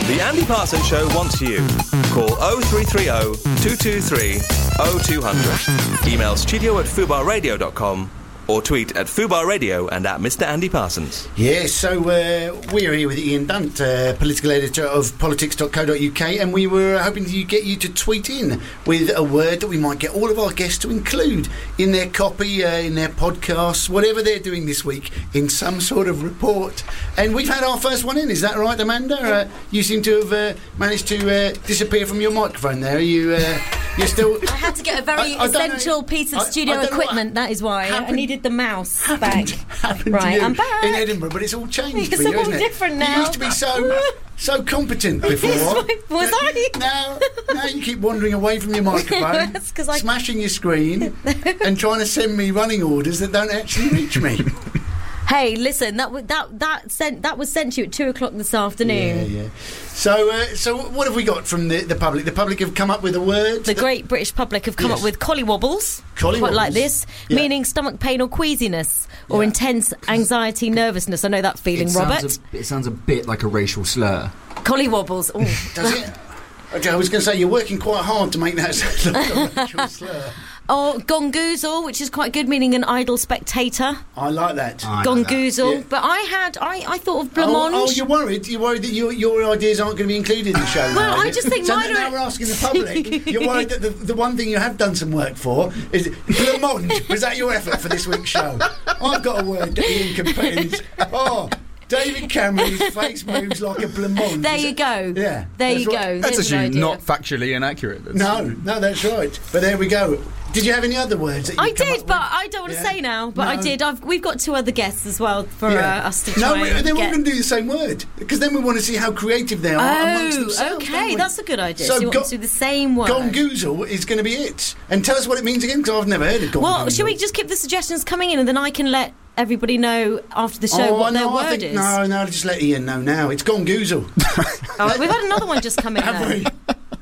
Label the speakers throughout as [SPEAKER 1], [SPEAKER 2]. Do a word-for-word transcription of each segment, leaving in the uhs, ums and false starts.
[SPEAKER 1] The Andy Parsons Show wants you. Call oh three three oh, two two three, oh two hundred. Email studio at fubar radio dot com or tweet at Fubar Radio and at Mister Andy Parsons.
[SPEAKER 2] Yes, so uh, we're here with Ian Dunt, uh, political editor of politics dot co dot uk, and we were hoping to get you to tweet in with a word that we might get all of our guests to include in their copy, uh, in their podcasts, whatever they're doing this week, in some sort of report. And we've had our first one in, is that right, Amanda? Uh, you seem to have uh, managed to uh, disappear from your microphone there. Are you... Uh, You're still.
[SPEAKER 3] I had to get a very
[SPEAKER 2] I, I
[SPEAKER 3] essential piece of
[SPEAKER 2] I,
[SPEAKER 3] studio
[SPEAKER 2] I
[SPEAKER 3] equipment. That is why
[SPEAKER 2] happened,
[SPEAKER 3] I needed the mouse
[SPEAKER 2] happened,
[SPEAKER 3] back.
[SPEAKER 2] Happened
[SPEAKER 3] right,
[SPEAKER 2] to you
[SPEAKER 3] I'm back
[SPEAKER 2] in Edinburgh, but it's all changed
[SPEAKER 3] it's
[SPEAKER 2] for you,
[SPEAKER 3] all
[SPEAKER 2] isn't it?
[SPEAKER 3] different now.
[SPEAKER 2] You used to be so so competent before.
[SPEAKER 3] Was I?
[SPEAKER 2] Now, now you keep wandering away from your microphone,
[SPEAKER 3] That's 'cause I...
[SPEAKER 2] smashing your screen, and trying to send me running orders that don't actually reach me.
[SPEAKER 3] Hey, listen, that w- that that sent that was sent to you at two o'clock this afternoon.
[SPEAKER 2] Yeah, yeah. So, uh, so what have we got from the, the public? The public have come up with a word.
[SPEAKER 3] The great British public have come
[SPEAKER 2] Yes.
[SPEAKER 3] up with collywobbles,
[SPEAKER 2] Collywobbles.
[SPEAKER 3] quite like this,
[SPEAKER 2] Yeah.
[SPEAKER 3] meaning stomach pain or queasiness or
[SPEAKER 2] Yeah.
[SPEAKER 3] intense anxiety, nervousness. I know that feeling,
[SPEAKER 4] it
[SPEAKER 3] Robert.
[SPEAKER 4] Sounds a, it sounds a bit like a racial slur.
[SPEAKER 3] Collywobbles. Oh.
[SPEAKER 2] Does it? Okay, I was going to say you're working quite hard to make that sound like a racial slur.
[SPEAKER 3] Or gongoozle, which is quite good, meaning an idle spectator.
[SPEAKER 2] I like that.
[SPEAKER 4] I like
[SPEAKER 3] Gongoozle.
[SPEAKER 2] Yeah.
[SPEAKER 3] But I had, I, I thought of
[SPEAKER 2] Oh,
[SPEAKER 3] blancmange.
[SPEAKER 2] oh, you're worried? You're worried that your your ideas aren't going to be included in the show?
[SPEAKER 3] Well,
[SPEAKER 2] now,
[SPEAKER 3] I
[SPEAKER 2] are you?
[SPEAKER 3] just think
[SPEAKER 2] so
[SPEAKER 3] mine
[SPEAKER 2] now
[SPEAKER 3] are-
[SPEAKER 2] we're asking the public. You're worried that the, the one thing you have done some work for is blancmange. Was that your effort for this week's show? I've got a word that Ian can put in. Oh, David Cameron's face moves like a blancmange.
[SPEAKER 3] There
[SPEAKER 2] Is
[SPEAKER 3] you
[SPEAKER 2] it?
[SPEAKER 3] go.
[SPEAKER 2] Yeah,
[SPEAKER 3] There
[SPEAKER 2] that's
[SPEAKER 3] you
[SPEAKER 2] right.
[SPEAKER 3] go.
[SPEAKER 5] That's
[SPEAKER 3] There's an
[SPEAKER 5] actually
[SPEAKER 3] idea.
[SPEAKER 5] not factually inaccurate. That's
[SPEAKER 2] No, no, that's right. But there we go. Did you have any other words that you
[SPEAKER 3] I
[SPEAKER 2] come
[SPEAKER 3] did,
[SPEAKER 2] up
[SPEAKER 3] but
[SPEAKER 2] with?
[SPEAKER 3] I don't want to
[SPEAKER 2] Yeah.
[SPEAKER 3] say now. But I
[SPEAKER 2] No.
[SPEAKER 3] did. I've, we've got two other guests as well for
[SPEAKER 2] Yeah.
[SPEAKER 3] uh, us to
[SPEAKER 2] No,
[SPEAKER 3] try
[SPEAKER 2] we,
[SPEAKER 3] and
[SPEAKER 2] they're all
[SPEAKER 3] get.
[SPEAKER 2] going to do the same word because then we want to see how creative they are amongst
[SPEAKER 3] Oh,
[SPEAKER 2] themselves. don't
[SPEAKER 3] okay,
[SPEAKER 2] we?
[SPEAKER 3] that's a good idea.
[SPEAKER 2] So
[SPEAKER 3] So, you
[SPEAKER 2] go-
[SPEAKER 3] want to do the same word.
[SPEAKER 2] Gongoozle is going to be it. And tell us what it means again, because I've never heard of Gongoozle.
[SPEAKER 3] Well, shall we just keep the suggestions coming in, and then I can let everybody know after the show
[SPEAKER 2] oh,
[SPEAKER 3] what
[SPEAKER 2] no,
[SPEAKER 3] their
[SPEAKER 2] I
[SPEAKER 3] word
[SPEAKER 2] think,
[SPEAKER 3] is?
[SPEAKER 2] No, no, just let Ian know now. It's Gongoozle.
[SPEAKER 3] Oh, we've had another one just come in.
[SPEAKER 2] Have
[SPEAKER 3] there.
[SPEAKER 2] we?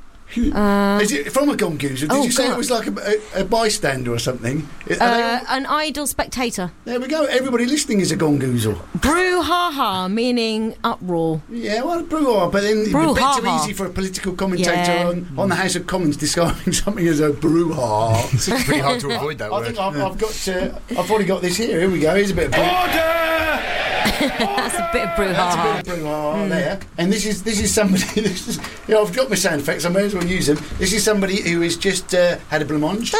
[SPEAKER 3] Uh,
[SPEAKER 2] Is it from a Gongoozle? Did
[SPEAKER 3] oh,
[SPEAKER 2] you say
[SPEAKER 3] God.
[SPEAKER 2] it was like a, a, a bystander or something? Are they
[SPEAKER 3] uh,
[SPEAKER 2] all-
[SPEAKER 3] an idle spectator.
[SPEAKER 2] there we go. Everybody listening is a Gongoozle.
[SPEAKER 3] Brouhaha, meaning uproar.
[SPEAKER 2] Yeah, well, brouhaha, but then it'd be a bit too
[SPEAKER 3] Brouhaha.
[SPEAKER 2] easy for a political commentator
[SPEAKER 3] Yeah.
[SPEAKER 2] on, on the House of Commons describing something as a brouhaha.
[SPEAKER 5] It's pretty hard to avoid that
[SPEAKER 2] I
[SPEAKER 5] word.
[SPEAKER 2] think I've, I've got. Uh, I've already got this here. Here we go. Here's a bit of. Order!
[SPEAKER 3] That's a bit of
[SPEAKER 2] That's a
[SPEAKER 3] brouhaha.
[SPEAKER 2] bit of brouhaha there. And this is this is somebody. This is, you know, I've got my sound effects. I may as well use them. This is somebody who has just uh, had a blancmange.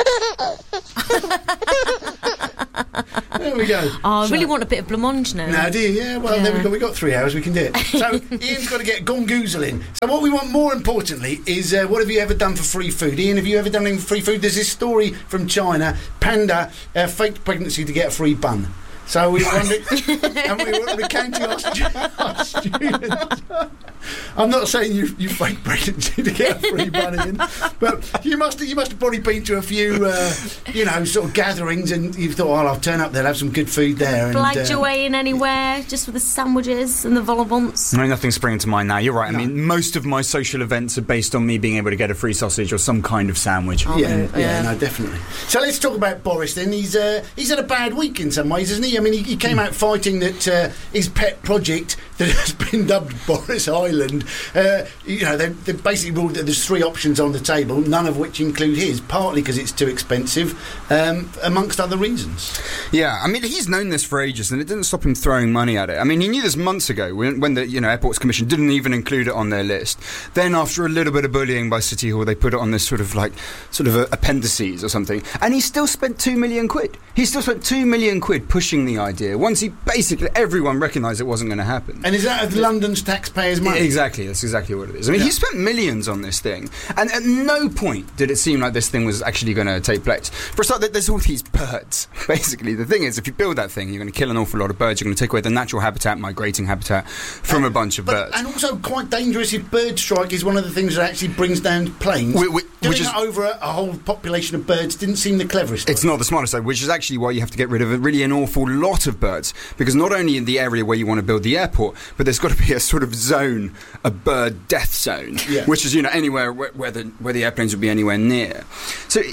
[SPEAKER 2] There we go.
[SPEAKER 3] Oh, I
[SPEAKER 2] So-
[SPEAKER 3] really want a bit of blancmange now.
[SPEAKER 2] No, do you? Yeah, well, there we
[SPEAKER 3] Yeah.
[SPEAKER 2] go. We've got three hours, we can do it. So, Ian's got to get Gongoozle in. So, what we want more importantly is uh, what have you ever done for free food? Ian, have you ever done anything for free food? There's this story from China Panda uh, faked pregnancy to get a free bun. So, we wondered, and we were recounting our, stu- our students. I'm not saying you you fake pregnancy to get a free bun in, but you must you must have probably been to a few uh, you know sort of gatherings and you thought, oh, I'll turn up there, have some good food there. And,
[SPEAKER 3] Blagged
[SPEAKER 2] uh,
[SPEAKER 3] your way in anywhere just for the sandwiches and the vol au vents.
[SPEAKER 5] No, nothing's springing to mind now. You're right.
[SPEAKER 2] No.
[SPEAKER 5] I mean, most of my social events are based on me being able to get a free sausage or some kind of sandwich.
[SPEAKER 3] Oh,
[SPEAKER 2] Yeah,
[SPEAKER 3] no,
[SPEAKER 2] yeah,
[SPEAKER 3] yeah.
[SPEAKER 2] no, definitely. So let's talk about Boris then. He's uh, he's had a bad week in some ways, hasn't he? I mean, he, he came out fighting that uh, his pet project that has been dubbed Boris Island, uh, you know, they, they basically ruled that there's three options on the table, none of which include his, partly because it's too expensive, um, amongst other reasons.
[SPEAKER 5] Yeah, I mean, he's known this for ages, and it didn't stop him throwing money at it. I mean, he knew this months ago when, when the you know Airports Commission didn't even include it on their list. Then, after a little bit of bullying by City Hall, they put it on this sort of like sort of a appendices or something. And he still spent two million quid. He still spent two million quid pushing the idea. Once he basically everyone recognised it wasn't going to happen.
[SPEAKER 2] And is that of London's taxpayers' money?
[SPEAKER 5] Exactly, that's exactly what it is. I mean,
[SPEAKER 2] Yeah.
[SPEAKER 5] he spent millions on this thing, and at no point did it seem like this thing was actually going to take place. For a start, there- there's all these birds. Basically, the thing is, if you build that thing, you're going to kill an awful lot of birds. You're going to take away the natural habitat, migrating habitat, from a bunch of
[SPEAKER 2] But,
[SPEAKER 5] birds.
[SPEAKER 2] and also quite dangerous if bird strike is one of the things that actually brings down planes.
[SPEAKER 5] Whi- whi-
[SPEAKER 2] Doing
[SPEAKER 5] which is-
[SPEAKER 2] it over a, a whole population of birds didn't seem the cleverest.
[SPEAKER 5] It's not the smartest side, which is actually why you have to get rid of a, really an awful lot of birds. Because not only in the area where you want to build the airport, but there's got to be a sort of zone, a bird death zone,
[SPEAKER 2] Yeah.
[SPEAKER 5] which is, you know, anywhere where, where the where the airplanes would be anywhere near. So.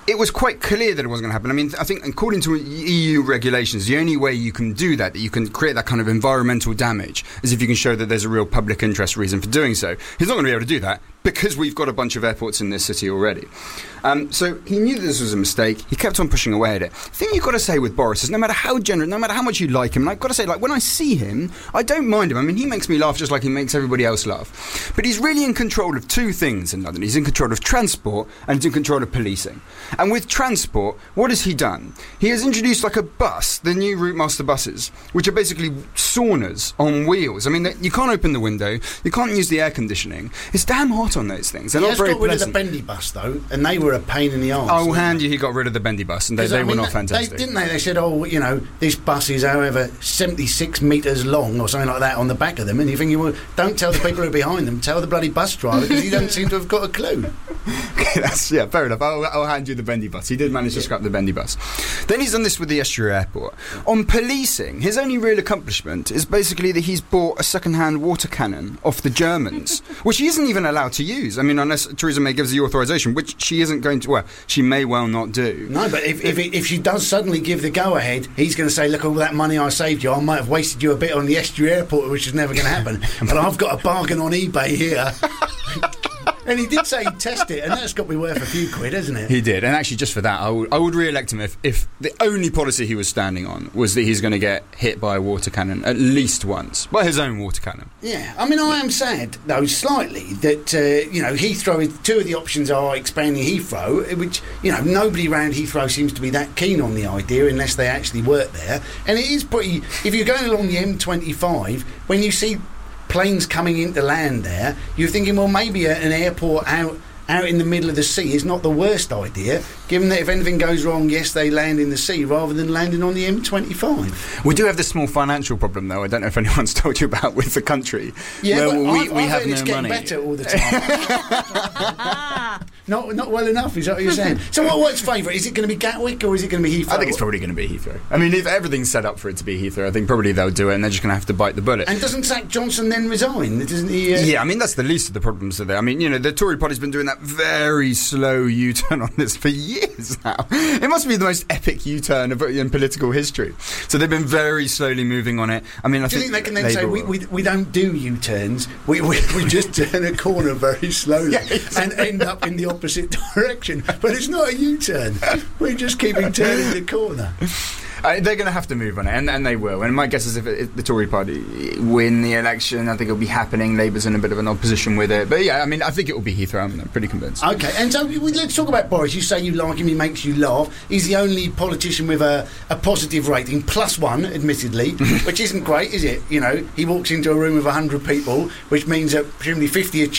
[SPEAKER 5] it was quite clear that it wasn't going to happen. I mean, I think according to E U regulations, the only way you can do that, that you can create that kind of environmental damage, is if you can show that there's a real public interest reason for doing so. He's not going to be able to do that because we've got a bunch of airports in this city already. Um, so he knew that this was a mistake. He kept on pushing away at it. The thing you've got to say with Boris is no matter how generous, no matter how much you like him, and I've got to say, like, when I see him, I don't mind him. I mean, he makes me laugh just like he makes everybody else laugh. But he's really in control of two things in London. He's in control of transport and he's in control of policing. And with transport, what has he done? He has introduced like a bus, the new Route Master buses, which are basically saunas on wheels. I mean, they, you can't open the window, you can't use the air conditioning. It's damn hot on those things. They're
[SPEAKER 2] he
[SPEAKER 5] not
[SPEAKER 2] has
[SPEAKER 5] very
[SPEAKER 2] got rid
[SPEAKER 5] pleasant.
[SPEAKER 2] of the bendy bus, though, and they were a pain in the arse.
[SPEAKER 5] I will hand you, he got rid of the bendy bus, and they, they I mean, were not
[SPEAKER 2] they,
[SPEAKER 5] fantastic.
[SPEAKER 2] They, didn't they? They said, oh, you know, this bus is, however, seventy-six metres long, or something like that, on the back of them, and you think, well, don't tell the people who are behind them, tell the bloody bus driver, because he doesn't seem to have got a clue.
[SPEAKER 5] Okay, that's, yeah, fair enough. I'll, I'll hand you the bendy bus. He did manage to
[SPEAKER 2] Yeah.
[SPEAKER 5] scrap the bendy bus. Then he's done this with the Estuary Airport. On policing, his only real accomplishment is basically that he's bought a second-hand water cannon off the Germans, which he isn't even allowed to use. I mean, unless Theresa May gives the authorisation, which she isn't going to, well, she may well not do.
[SPEAKER 2] No, but if if, it, if she does suddenly give the go-ahead, he's going to say, look, all that money I saved you, I might have wasted you a bit on the Estuary Airport, which is never going to happen, but I've got a bargain on eBay here. And he did say he'd test it, and that's got to be worth a few quid, hasn't it?
[SPEAKER 5] He did, and actually just for that, I would, I would re-elect him if, if the only policy he was standing on was that he's going to get hit by a water cannon at least once, by his own water cannon.
[SPEAKER 2] Yeah, I mean, I am sad, though, slightly, that, uh, you know, Heathrow, is, two of the options are expanding Heathrow, which, you know, nobody around Heathrow seems to be that keen on the idea unless they actually work there. And it is pretty, if you're going along the M twenty-five, when you see planes coming into land there, you're thinking, well, maybe a, an airport out out in the middle of the sea is not the worst idea, given that if anything goes wrong, yes, they land in the sea rather than landing on the M twenty-five.
[SPEAKER 5] We do have this small financial problem, though. I don't know if anyone's told you about with the country.
[SPEAKER 2] Yeah,
[SPEAKER 5] where
[SPEAKER 2] but
[SPEAKER 5] we,
[SPEAKER 2] I've,
[SPEAKER 5] we
[SPEAKER 2] I've
[SPEAKER 5] have
[SPEAKER 2] heard
[SPEAKER 5] no
[SPEAKER 2] it's getting
[SPEAKER 5] money.
[SPEAKER 2] better all the time. not not well enough, is that what you're saying? So what, what's favourite? Is it going to be Gatwick or is it going to be Heathrow?
[SPEAKER 5] I think it's probably going to be Heathrow. I mean, if everything's set up for it to be Heathrow, I think probably they'll do it, and they're just going to have to bite the bullet.
[SPEAKER 2] And doesn't Zach Johnson then resign? Doesn't he? Uh...
[SPEAKER 5] Yeah, I mean, that's the least of the problems are there. I mean, you know, the Tory party's been doing that very slow U-turn on this for years now. It must be the most epic U-turn of, in political history. So they've been very slowly moving on it. I mean, I
[SPEAKER 2] do you
[SPEAKER 5] think,
[SPEAKER 2] think they can then
[SPEAKER 5] Labour
[SPEAKER 2] say, we, we, we don't do U-turns, we, we, we just turn a corner very slowly
[SPEAKER 5] Yeah, exactly.
[SPEAKER 2] and end up in the opposite direction? But it's not a U-turn. We just keep on turning the corner.
[SPEAKER 5] Uh, they're going to have to move on it, and, and they will. And my guess is if, it, if the Tory party win the election, I think it'll be happening. Labour's in a bit of an opposition with it. But yeah, I mean, I think it will be Heathrow. I'm pretty convinced.
[SPEAKER 2] Okay, and so we, let's talk about Boris. You say you like him, he makes you laugh. He's the only politician with a, a positive rating, plus one, admittedly, which isn't great, is it? You know, he walks into a room with one hundred people, which means that presumably fifty are